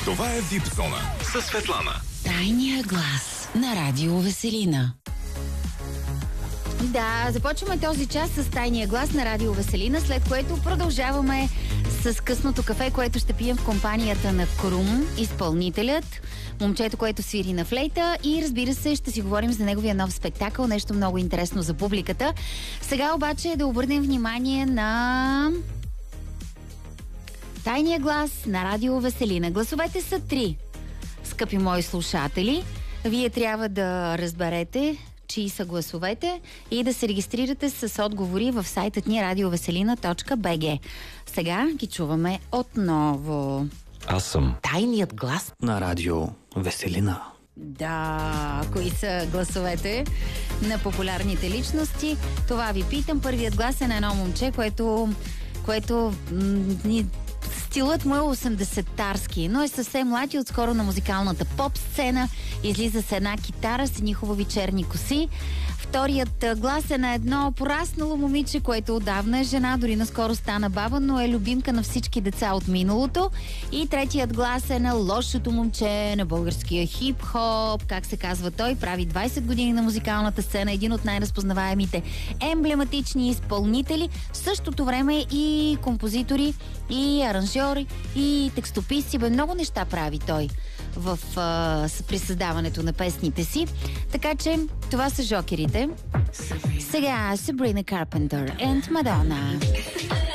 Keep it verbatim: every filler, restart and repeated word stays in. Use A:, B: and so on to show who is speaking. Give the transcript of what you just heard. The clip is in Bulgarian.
A: Това е Вип Зона със Светлана.
B: Тайния глас на Радио Веселина. Да, започваме този час с Тайния глас на Радио Веселина, след което продължаваме с късното кафе, което ще пием в компанията на Крум, изпълнителят, момчето, което свири на флейта, и разбира се, ще си говорим за неговия нов спектакъл, нещо много интересно за публиката. Сега обаче да обърнем внимание на Тайния глас на Радио Веселина. Гласовете са три. Скъпи мои слушатели, вие трябва да разберете чии са гласовете и да се регистрирате с отговори в сайтът ни радиовеселина точка би джи. Сега ги чуваме отново.
C: Аз съм тайният глас на Радио Веселина.
B: Да, кои са гласовете на популярните личности? Това ви питам. Първият глас е на едно момче, което, което ни... стилът му е осемдесетарски, но е съвсем млад и отскоро на музикалната поп сцена. Излиза с една китара, с едни хубави черни коси. Вторият глас е на едно пораснало момиче, което отдавна е жена, дори наскоро стана баба, но е любимка на всички деца от миналото. И третият глас е на лошото момче, на българския хип-хоп. Как се казва той? Прави двайсет години на музикалната сцена, един от най-разпознаваемите емблематични изпълнители. В същото време и композитори, и аранжьори, и текстописци. Бе, много неща прави той в а, при създаването на песните си. Така че това са жокерите. Сега Sabrina Carpenter and Madonna.